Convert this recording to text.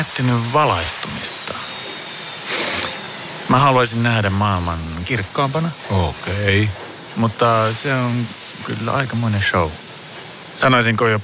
miettinyt valaistumista. Mä haluaisin nähdä maailman kirkkaampana. Okei. Mutta se on kyllä aikamoinen show. Sanoisinko